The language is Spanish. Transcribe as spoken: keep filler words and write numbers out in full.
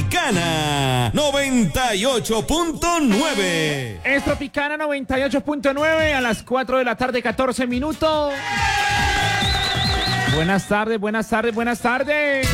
Tropicana noventa y ocho punto nueve. Es Tropicana noventa y ocho punto nueve a las cuatro de la tarde, catorce minutos. Buenas tardes, buenas tardes, buenas tardes.